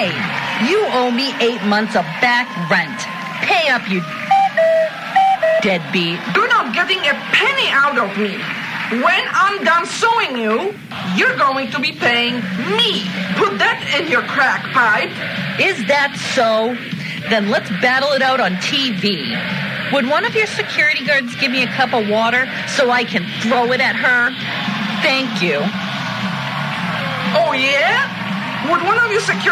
Hey, you owe me 8 months of back rent. Pay up, you deadbeat. You're not getting a penny out of me. When I'm done suing you, you're going to be paying me. Put that in your crack pipe. Is that so? Then let's battle it out on TV. Would one of your security guards give me a cup of water so I can throw it at her? Thank you. Oh, yeah? Would one of you security